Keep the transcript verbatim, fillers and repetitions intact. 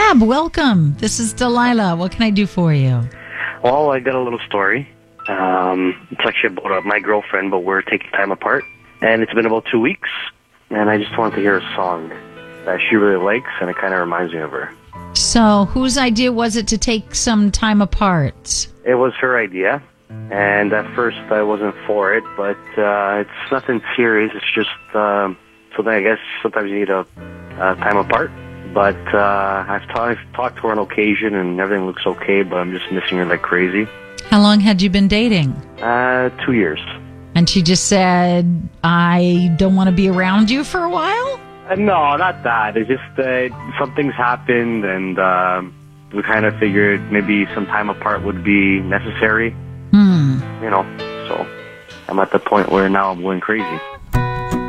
Gab, welcome. This is Delilah. What can I do for you? Well, I got a little story. Um, it's actually about uh, my girlfriend, but we're taking time apart. And it's been about two weeks, and I just wanted to hear a song that she really likes, and it kind of reminds me of her. So, whose idea was it to take some time apart? It was her idea, and at first I wasn't for it, but uh, it's nothing serious. It's just uh, something I guess sometimes you need a uh, time apart. But uh, I've, ta- I've talked to her on occasion, and everything looks okay, but I'm just missing her like crazy. How long had you been dating? Uh, two years. And she just said, I don't want to be around you for a while? Uh, no, not that. It's just uh, some things happened, and uh, we kind of figured maybe some time apart would be necessary. Hmm. You know, so I'm at the point where now I'm going crazy.